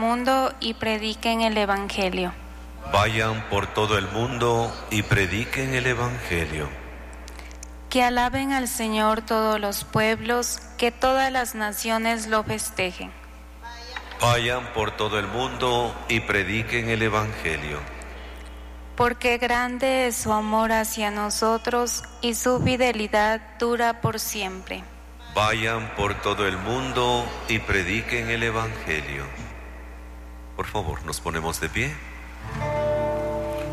mundo y prediquen el Evangelio. Vayan por todo el mundo y prediquen el Evangelio. Que alaben al Señor todos los pueblos, que todas las naciones lo festejen. Vayan por todo el mundo y prediquen el Evangelio. Porque grande es su amor hacia nosotros y su fidelidad dura por siempre. Vayan por todo el mundo y prediquen el Evangelio. Por favor, nos ponemos de pie.